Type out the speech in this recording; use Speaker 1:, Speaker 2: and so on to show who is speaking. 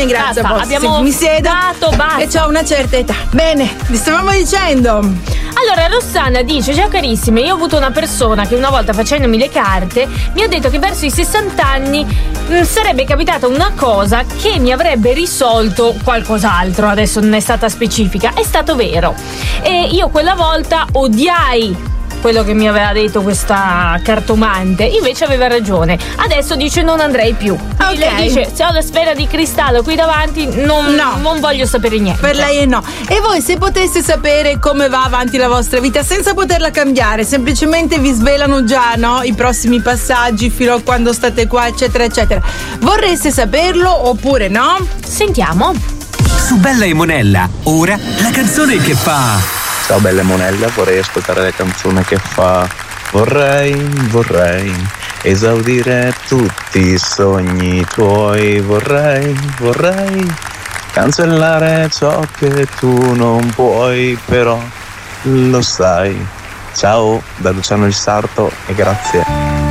Speaker 1: bene, grazie.
Speaker 2: Basta, abbiamo
Speaker 1: mi siedo
Speaker 2: basta.
Speaker 1: e ho una certa età. Bene, vi stavamo dicendo.
Speaker 2: Allora Rossana dice: ciao carissime, io ho avuto una persona che una volta facendomi le carte mi ha detto che verso i 60 anni sarebbe capitata una cosa che mi avrebbe risolto qualcos'altro. Adesso non è stata specifica, è stato vero. E io quella volta odiai quello che mi aveva detto questa cartomante, invece aveva ragione. Adesso dice non andrei più.
Speaker 1: Okay.
Speaker 2: Lei dice: se ho la sfera di cristallo qui davanti non voglio sapere niente.
Speaker 1: Per lei no. E voi, se poteste sapere come va avanti la vostra vita senza poterla cambiare, semplicemente vi svelano già, no, i prossimi passaggi fino a quando state qua, eccetera eccetera, vorreste saperlo oppure no?
Speaker 2: Sentiamo.
Speaker 3: Su Bella e Monella, ora la canzone che fa...
Speaker 4: Ciao Bella Monella, vorrei ascoltare la canzone che fa vorrei esaudire tutti i sogni tuoi, vorrei cancellare ciò che tu non puoi, però lo sai. Ciao da Luciano Il Sarto e grazie.